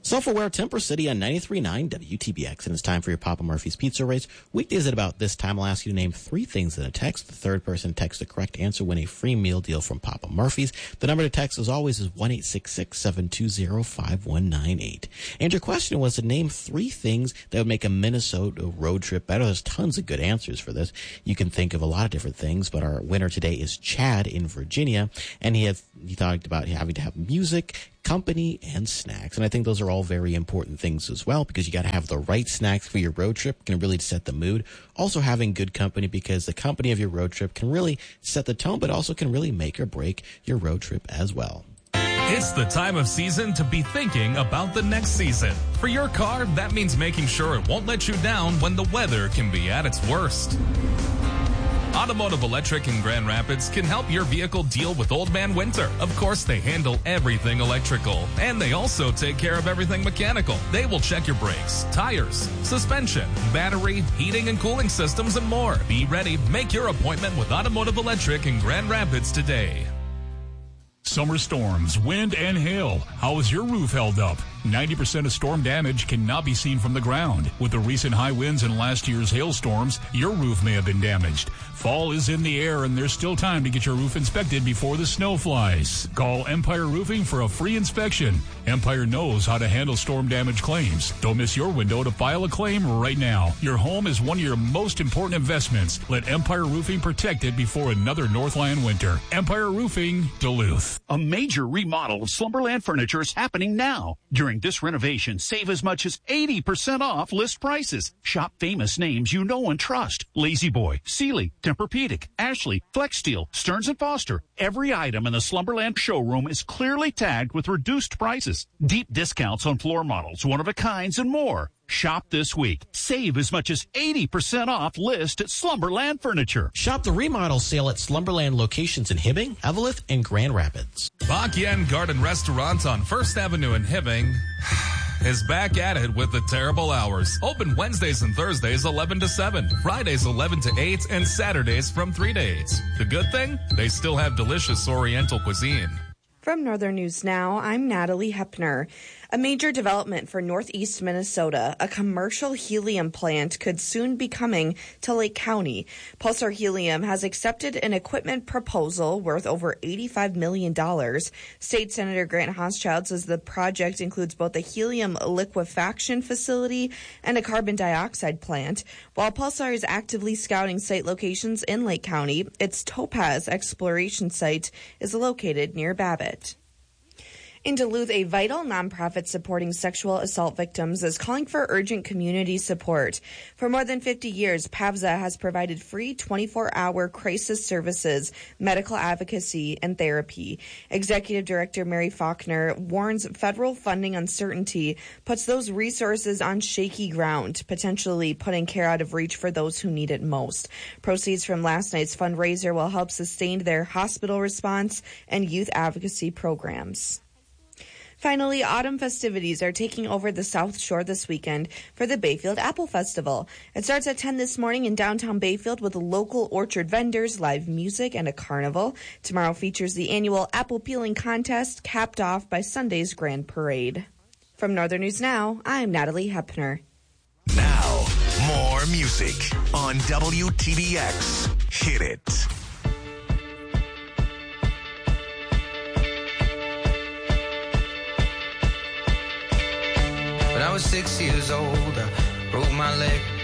Self-aware Temper City on 93.9 WTBX, and it's time for your Papa Murphy's Pizza Race. Weekdays at about this time, I'll ask you to name 3 things in a text. The third person to text the correct answer win a free meal deal from Papa Murphy's. The number to text, as always, is 1-866-720-5198. And your question was to name 3 things that would make a Minnesota road trip better. There's tons of good answers for this. You can think of a lot of different things, but our winner today is Chad in Virginia, and he talked about having to have music, company, and snacks. And I think those are all very important things as well, because you got to have the right snacks for your road trip, can really set the mood. Also having good company, because the company of your road trip can really set the tone, but also can really make or break your road trip as well. It's the time of season to be thinking about the next season. For your car, that means making sure it won't let you down when the weather can be at its worst. Automotive Electric in Grand Rapids can help your vehicle deal with Old Man Winter. Of course, they handle everything electrical, and they also take care of everything mechanical. They will check your brakes, tires, suspension, battery, heating and cooling systems, and more. Be ready. Make your appointment with Automotive Electric in Grand Rapids today. Summer storms, wind, and hail. How is your roof held up? 90% of storm damage cannot be seen from the ground. With the recent high winds and last year's hailstorms, your roof may have been damaged. Fall is in the air, and there's still time to get your roof inspected before the snow flies. Call Empire Roofing for a free inspection. Empire knows how to handle storm damage claims. Don't miss your window to file a claim right now. Your home is one of your most important investments. Let Empire Roofing protect it before another Northland winter. Empire Roofing, Duluth. A major remodel of Slumberland Furniture is happening now. During this renovation, save as much as 80% off list prices. Shop famous names you know and trust. Lazy Boy, Sealy, Tempur-Pedic, Ashley, Flexsteel, Stearns & Foster. Every item in the Slumberland showroom is clearly tagged with reduced prices. Deep discounts on floor models, one-of-a-kinds, and more. Shop this week. Save as much as 80% off list at Slumberland Furniture. Shop the remodel sale at Slumberland locations in Hibbing, Eveleth, and Grand Rapids. Bak Yen Garden Restaurant on 1st Avenue in Hibbing is back at it with the terrible hours. Open Wednesdays and Thursdays 11 to 7, Fridays 11 to 8, and Saturdays from 3 to 8. The good thing? They still have delicious Oriental cuisine. From Northern News Now, I'm Natalie Hepner. A major development for northeast Minnesota, a commercial helium plant could soon be coming to Lake County. Pulsar Helium has accepted an equipment proposal worth over $85 million. State Senator Grant Hochschild says the project includes both a helium liquefaction facility and a carbon dioxide plant. While Pulsar is actively scouting site locations in Lake County, its Topaz exploration site is located near Babbitt. In Duluth, a vital nonprofit supporting sexual assault victims is calling for urgent community support. For more than 50 years, PAVSA has provided free 24-hour crisis services, medical advocacy, and therapy. Executive Director Mary Faulkner warns federal funding uncertainty puts those resources on shaky ground, potentially putting care out of reach for those who need it most. Proceeds from last night's fundraiser will help sustain their hospital response and youth advocacy programs. Finally, autumn festivities are taking over the South Shore this weekend for the Bayfield Apple Festival. It starts at 10 this morning in downtown Bayfield with local orchard vendors, live music, and a carnival. Tomorrow features the annual apple peeling contest, capped off by Sunday's grand parade. From Northern News Now, I'm Natalie Hepner. Now, more music on WTBX. Hit it. When I was 6 years old, I broke my leg